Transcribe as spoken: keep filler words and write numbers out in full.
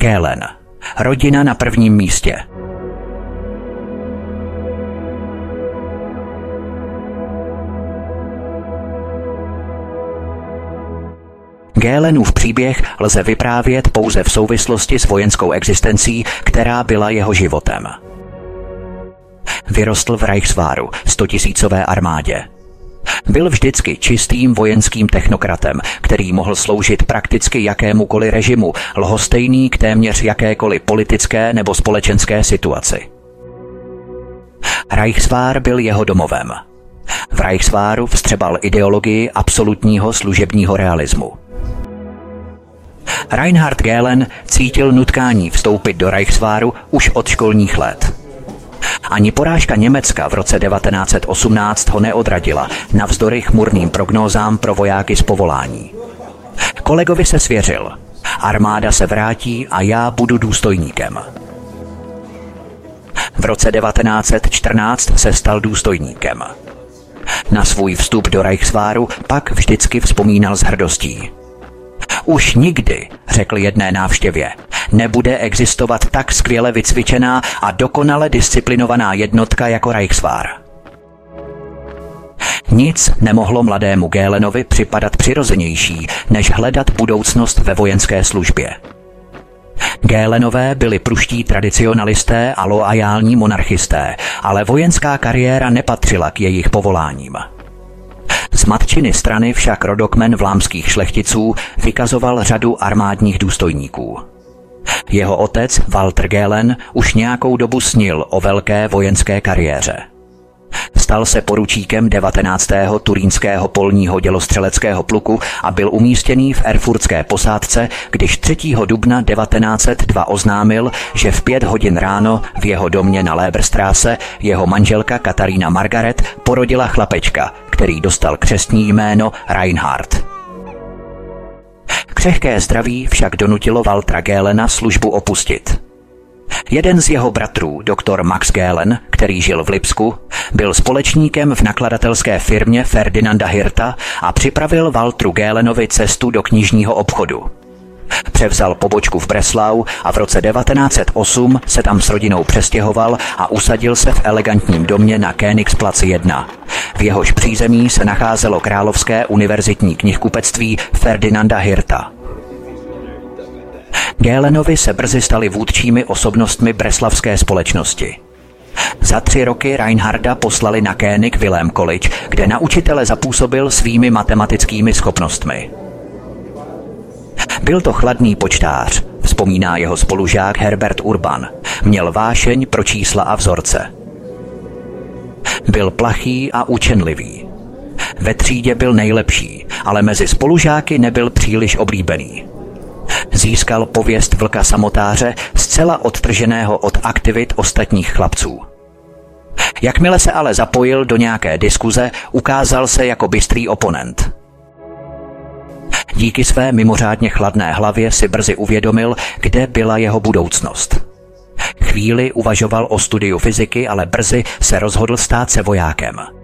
Gehlen. Rodina na prvním místě. Gehlenův příběh lze vyprávět pouze v souvislosti s vojenskou existencí, která byla jeho životem. Vyrostl v Reichswehru, stotisícové armádě. Byl vždycky čistým vojenským technokratem, který mohl sloužit prakticky jakémukoliv režimu, lhostejný k téměř jakékoliv politické nebo společenské situaci. Reichswehr byl jeho domovem. V Reichswehru vstřebal ideologii absolutního služebního realismu. Reinhard Gehlen cítil nutkání vstoupit do Reichswehru už od školních let. Ani porážka Německa v roce devatenáct set osmnáct ho neodradila, navzdory chmurným prognózám pro vojáky z povolání. Kolegovi se svěřil: armáda se vrátí a já budu důstojníkem. V roce devatenáct set čtrnáct se stal důstojníkem. Na svůj vstup do Reichswehru pak vždycky vzpomínal s hrdostí. Už nikdy, řekl jedné návštěvě, nebude existovat tak skvěle vycvičená a dokonale disciplinovaná jednotka jako Reichswehr. Nic nemohlo mladému Gehlenovi připadat přirozenější, než hledat budoucnost ve vojenské službě. Gehlenové byli pruští tradicionalisté a loajální monarchisté, ale vojenská kariéra nepatřila k jejich povoláním. Z matčiny strany však rodokmen vlámských šlechticů vykazoval řadu armádních důstojníků. Jeho otec Walter Gehlen už nějakou dobu snil o velké vojenské kariéře. Stal se poručíkem devatenáctého turínského polního dělostřeleckého pluku a byl umístěný v erfurtské posádce, když třetího dubna devatenáct set dva oznámil, že v pět hodin ráno v jeho domě na Léberstraße jeho manželka Katarína Margaret porodila chlapečka, který dostal křestní jméno Reinhard. Křehké zdraví však donutilo Waltera Gehlena službu opustit. Jeden z jeho bratrů, doktor Max Gehlen, který žil v Lipsku, byl společníkem v nakladatelské firmě Ferdinanda Hirta a připravil Walteru Gehlenovi cestu do knižního obchodu. Převzal pobočku v Breslau a v roce devatenáct set osm se tam s rodinou přestěhoval a usadil se v elegantním domě na Königsplatz jedna. V jehož přízemí se nacházelo Královské univerzitní knihkupectví Ferdinanda Hirta. Gehlenovi se brzy stali vůdčími osobnostmi breslavské společnosti. Za tři roky Reinharda poslali na König Wilhelm College, kde na učitele zapůsobil svými matematickými schopnostmi. Byl to chladný počtář, vzpomíná jeho spolužák Herbert Urban. Měl vášeň pro čísla a vzorce. Byl plachý a učenlivý. Ve třídě byl nejlepší, ale mezi spolužáky nebyl příliš oblíbený. Získal pověst vlka samotáře, zcela odtrženého od aktivit ostatních chlapců. Jakmile se ale zapojil do nějaké diskuze, ukázal se jako bystrý oponent. Díky své mimořádně chladné hlavě si brzy uvědomil, kde byla jeho budoucnost. Chvíli uvažoval o studiu fyziky, ale brzy se rozhodl stát se vojákem.